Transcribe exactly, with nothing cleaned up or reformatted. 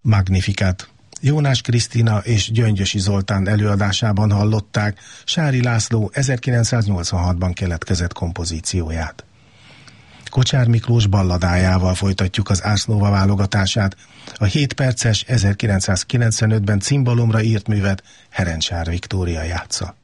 Magnificat. Jónás Krisztina és Gyöngyösi Zoltán előadásában hallották Sári László ezerkilencszáznyolcvanhatban keletkezett kompozícióját. Kocsár Miklós balladájával folytatjuk az Ars Nova válogatását. A hét perces ezerkilencszázkilencvenötben cimbalomra írt művet Herencsár Viktória játsza.